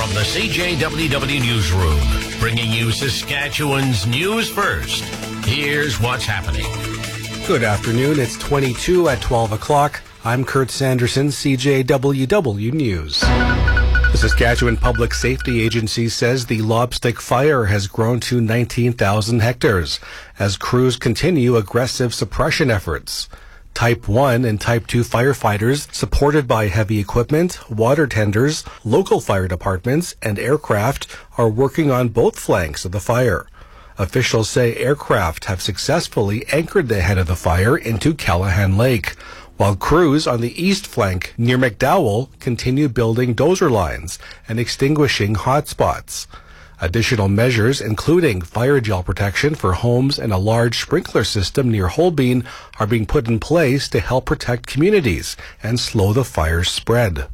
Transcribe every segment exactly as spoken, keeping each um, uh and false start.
From the C J W W Newsroom, bringing you Saskatchewan's news first. Here's what's happening. Good afternoon. It's twenty-two at twelve o'clock. I'm Kurt Sanderson, C J W W News. The Saskatchewan Public Safety Agency says the Lobstick fire has grown to nineteen thousand hectares as crews continue aggressive suppression efforts. Type one and Type two firefighters, supported by heavy equipment, water tenders, local fire departments, and aircraft, are working on both flanks of the fire. Officials say aircraft have successfully anchored the head of the fire into Callahan Lake, while crews on the east flank near McDowell continue building dozer lines and extinguishing hotspots. Additional measures, including fire gel protection for homes and a large sprinkler system near Holbein, are being put in place to help protect communities and slow the fire's spread.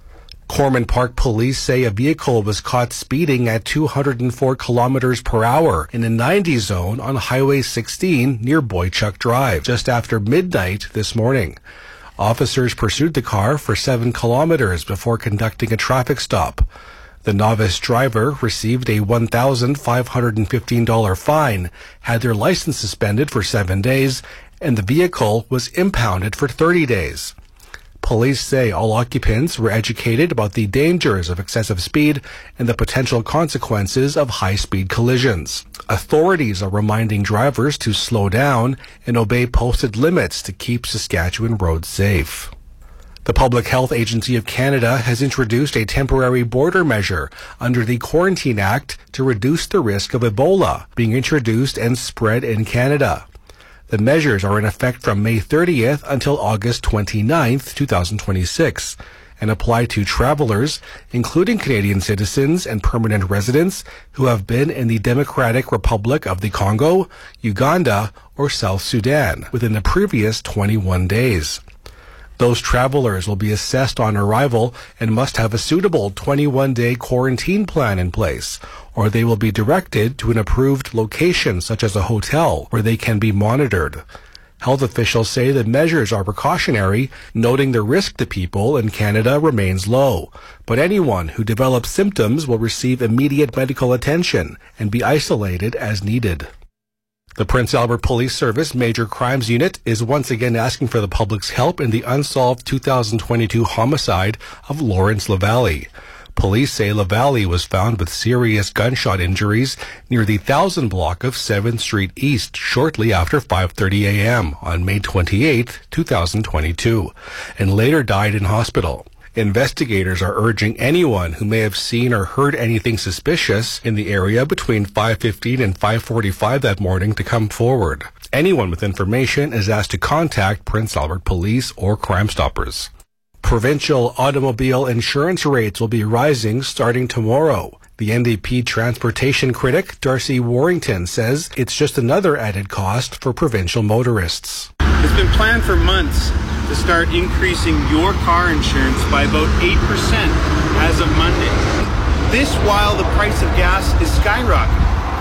Corman Park police say a vehicle was caught speeding at two hundred four kilometers per hour in a ninety zone on Highway sixteen near Boychuk Drive just after midnight this morning. Officers pursued the car for seven kilometers before conducting a traffic stop. The novice driver received a one thousand five hundred fifteen dollars fine, had their license suspended for seven days, and the vehicle was impounded for thirty days. Police say all occupants were educated about the dangers of excessive speed and the potential consequences of high-speed collisions. Authorities are reminding drivers to slow down and obey posted limits to keep Saskatchewan roads safe. The Public Health Agency of Canada has introduced a temporary border measure under the Quarantine Act to reduce the risk of Ebola being introduced and spread in Canada. The measures are in effect from May thirtieth until August twenty-ninth, twenty twenty-six, and apply to travelers, including Canadian citizens and permanent residents who have been in the Democratic Republic of the Congo, Uganda, or South Sudan within the previous twenty-one days. Those travelers will be assessed on arrival and must have a suitable twenty-one day quarantine plan in place, or they will be directed to an approved location such as a hotel where they can be monitored. Health officials say the measures are precautionary, noting the risk to people in Canada remains low, but anyone who develops symptoms will receive immediate medical attention and be isolated as needed. The Prince Albert Police Service Major Crimes Unit is once again asking for the public's help in the unsolved two thousand twenty-two homicide of Lawrence LaValle. Police say LaValle was found with serious gunshot injuries near the Thousand block of seventh Street East shortly after five thirty a.m. on May twenty-eighth, twenty twenty-two, and later died in hospital. Investigators are urging anyone who may have seen or heard anything suspicious in the area between five fifteen and five forty-five that morning to come forward. Anyone with information is asked to contact Prince Albert Police or Crime Stoppers. Provincial automobile insurance rates will be rising starting tomorrow. The N D P transportation critic Darcy Warrington says it's just another added cost for provincial motorists. It's been planned for months to start increasing your car insurance by about eight percent as of Monday. This while the price of gas is skyrocketing.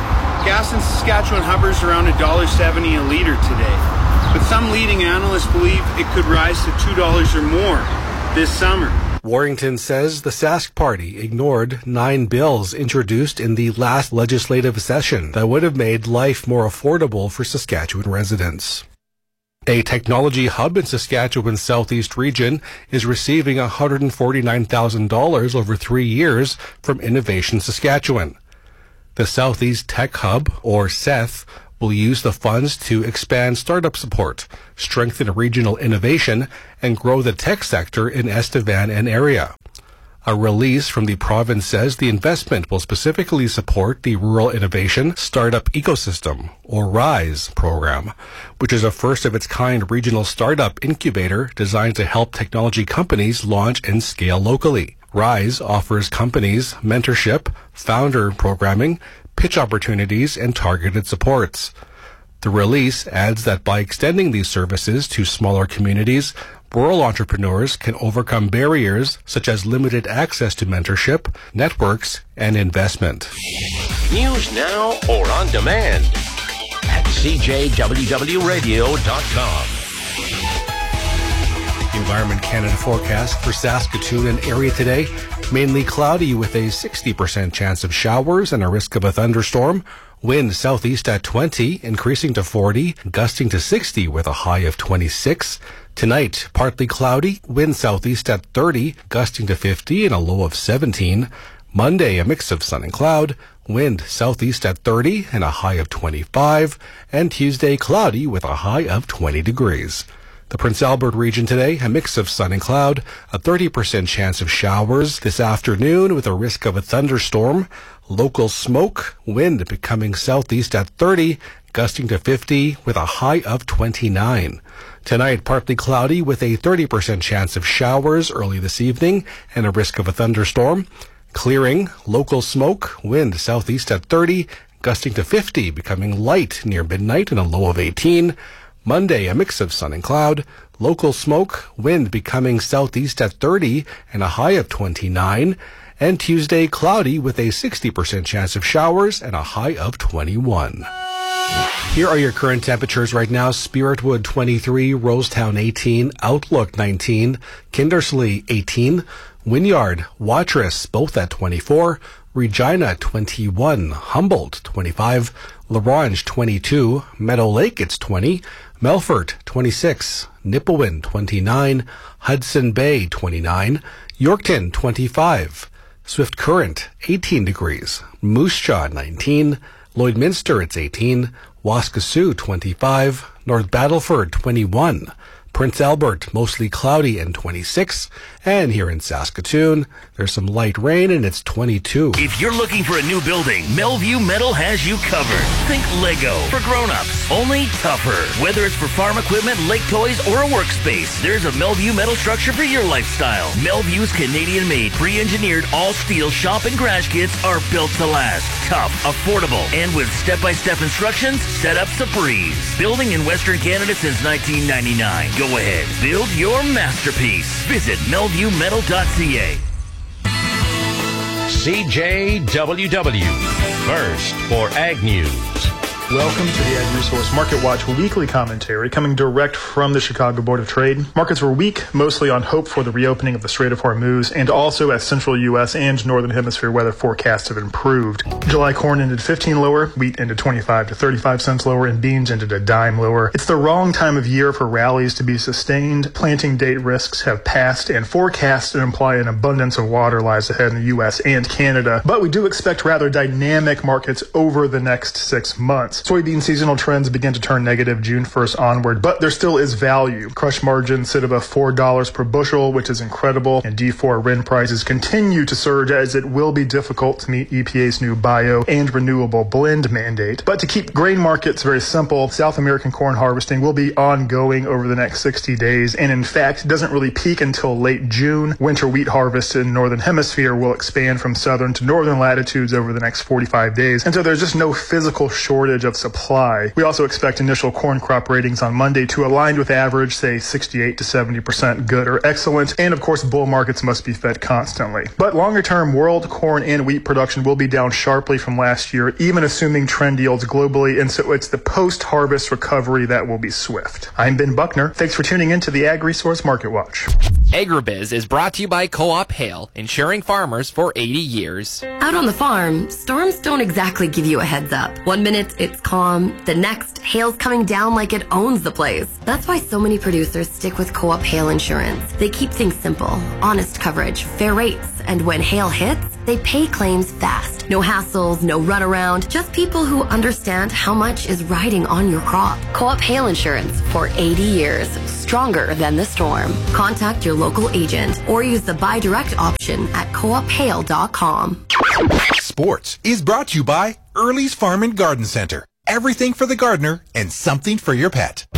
Gas in Saskatchewan hovers around one dollar seventy a litre today, but some leading analysts believe it could rise to two dollars or more this summer. Warrington says the Sask Party ignored nine bills introduced in the last legislative session that would have made life more affordable for Saskatchewan residents. A technology hub in Saskatchewan's southeast region is receiving one hundred forty-nine thousand dollars over three years from Innovation Saskatchewan. The Southeast Tech Hub, or S E T H, will use the funds to expand startup support, strengthen regional innovation, and grow the tech sector in Estevan and area. A release from the province says the investment will specifically support the Rural Innovation Startup Ecosystem, or RISE, program, which is a first-of-its-kind regional startup incubator designed to help technology companies launch and scale locally. RISE offers companies mentorship, founder programming, pitch opportunities, and targeted supports. The release adds that by extending these services to smaller communities, rural entrepreneurs can overcome barriers such as limited access to mentorship, networks, and investment. News now or on demand at C J W W radio dot com. Environment Canada forecast for Saskatoon and area today. Mainly cloudy with a sixty percent chance of showers and a risk of a thunderstorm. Wind southeast at twenty, increasing to forty, gusting to sixty with a high of twenty-six. Tonight, partly cloudy, wind southeast at thirty, gusting to fifty and a low of seventeen. Monday, a mix of sun and cloud, wind southeast at thirty and a high of twenty-five. And Tuesday, cloudy with a high of twenty degrees. The Prince Albert region today, a mix of sun and cloud, a thirty percent chance of showers this afternoon with a risk of a thunderstorm. Local smoke, wind becoming southeast at thirty, gusting to fifty with a high of twenty-nine. Tonight, partly cloudy with a thirty percent chance of showers early this evening and a risk of a thunderstorm. Clearing, local smoke, wind southeast at thirty, gusting to fifty, becoming light near midnight and a low of eighteen. Monday, a mix of sun and cloud, local smoke, wind becoming southeast at thirty and a high of twenty-nine. And Tuesday, cloudy with a sixty percent chance of showers and a high of twenty-one. Here are your current temperatures right now. Spiritwood twenty-three, Rosetown eighteen, Outlook nineteen, Kindersley eighteen, Wynyard, Watrous both at twenty-four, Regina twenty-one, Humboldt twenty-five, LaRange twenty-two, Meadow Lake it's twenty, Melfort twenty-six, Nipawin twenty-nine, Hudson Bay twenty-nine, Yorkton twenty-five, Swift Current eighteen degrees, Moose Jaw nineteen, Lloydminster it's eighteen, Waskesiu twenty-five, North Battleford twenty-one, Prince Albert mostly cloudy and twenty-six, and here in Saskatoon there's some light rain and it's twenty-two. If you're looking for a new building, Melview Metal has you covered. Think Lego for grown-ups, only tougher. Whether it's for farm equipment, lake toys, or a workspace, there's a Melview Metal structure for your lifestyle. Melview's Canadian-made, pre-engineered, all-steel shop and garage kits are built to last. Tough, affordable, and with step-by-step instructions, setup's a breeze. Building in Western Canada since nineteen ninety-nine. Go ahead, build your masterpiece. Visit melview metal dot c a. C J W W, first for Ag News. Welcome to the Ag Resource Market Watch weekly commentary coming direct from the Chicago Board of Trade. Markets were weak, mostly on hope for the reopening of the Strait of Hormuz, and also as central U S and northern hemisphere weather forecasts have improved. July corn ended fifteen lower, wheat ended twenty-five to thirty-five cents lower, and beans ended a dime lower. It's the wrong time of year for rallies to be sustained. Planting date risks have passed, and forecasts that imply an abundance of water lies ahead in the U S and Canada. But we do expect rather dynamic markets over the next six months. Soybean seasonal trends begin to turn negative June first onward, but there still is value. Crush margins sit above four dollars per bushel, which is incredible, and D four R I N prices continue to surge as it will be difficult to meet E P A's new bio and renewable blend mandate. But to keep grain markets very simple, South American corn harvesting will be ongoing over the next sixty days, and in fact doesn't really peak until late June. Winter wheat harvest in northern hemisphere will expand from southern to northern latitudes over the next forty-five days, and so there's just no physical shortage of supply. We also expect initial corn crop ratings on Monday to align with average, say sixty-eight to seventy percent good or excellent, and of course bull markets must be fed constantly. But longer term, world corn and wheat production will be down sharply from last year, even assuming trend yields globally, and so it's the post-harvest recovery that will be swift. I'm Ben Buckner. Thanks for tuning in to the Ag Resource Market Watch. Agribiz is brought to you by Co-op Hail, insuring farmers for eighty years. Out on the farm, storms don't exactly give you a heads up. One minute it's calm, the next, hail's coming down like it owns the place. That's why so many producers stick with Co-op Hail Insurance. They keep things simple, honest coverage, fair rates, and when hail hits, they pay claims fast. No hassles, no runaround, just people who understand how much is riding on your crop. Co-op Hail Insurance for eighty years, stronger than the storm. Contact your local agent or use the buy direct option at co op hail dot com. Sports is brought to you by Early's Farm and Garden Center. Everything for the gardener and something for your pet.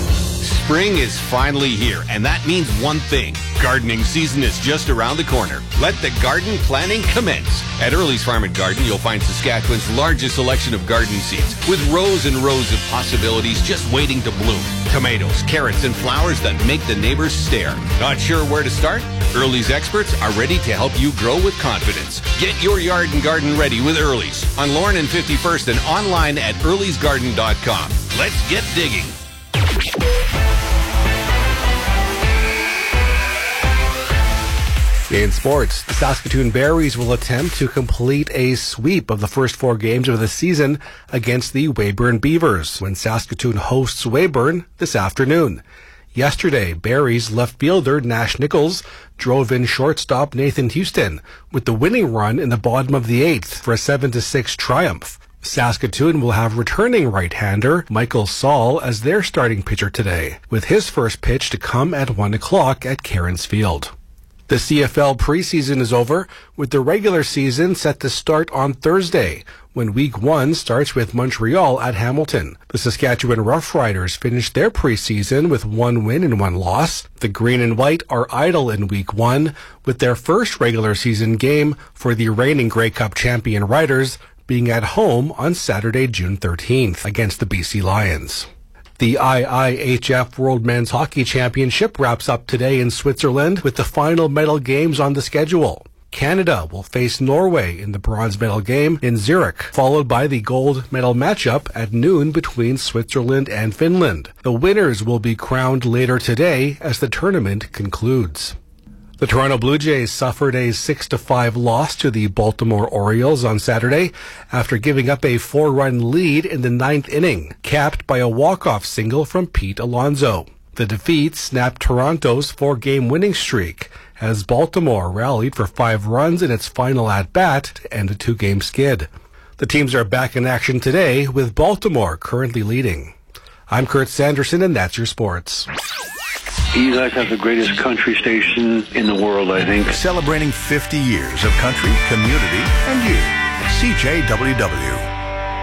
Spring is finally here, and that means one thing. Gardening season is just around the corner. Let the garden planning commence. At Early's Farm and Garden, you'll find Saskatchewan's largest selection of garden seeds, with rows and rows of possibilities just waiting to bloom. Tomatoes, carrots, and flowers that make the neighbors stare. Not sure where to start? Early's experts are ready to help you grow with confidence. Get your yard and garden ready with Early's on Lorne and fifty-first and online at earlys garden dot com. Let's get digging. In sports, the Saskatoon Berries will attempt to complete a sweep of the first four games of the season against the Weyburn Beavers when Saskatoon hosts Weyburn this afternoon. Yesterday, Berries left fielder Nash Nichols drove in shortstop Nathan Houston with the winning run in the bottom of the eighth for a seven to six triumph. Saskatoon will have returning right-hander Michael Saul as their starting pitcher today, with his first pitch to come at one o'clock at Cairns Field. The C F L preseason is over, with the regular season set to start on Thursday, when Week one starts with Montreal at Hamilton. The Saskatchewan Roughriders finished their preseason with one win and one loss. The Green and White are idle in Week one, with their first regular season game for the reigning Grey Cup champion Riders being at home on Saturday, June thirteenth, against the B C Lions. The I I H F World Men's Hockey Championship wraps up today in Switzerland with the final medal games on the schedule. Canada will face Norway in the bronze medal game in Zurich, followed by the gold medal matchup at noon between Switzerland and Finland. The winners will be crowned later today as the tournament concludes. The Toronto Blue Jays suffered a six to five loss to the Baltimore Orioles on Saturday after giving up a four-run lead in the ninth inning, capped by a walk-off single from Pete Alonso. The defeat snapped Toronto's four-game winning streak as Baltimore rallied for five runs in its final at-bat to end a two-game skid. The teams are back in action today, with Baltimore currently leading. I'm Kurt Sanderson, and that's your sports. You guys have the greatest country station in the world, I think. Celebrating fifty years of country, community, and you. C J W W.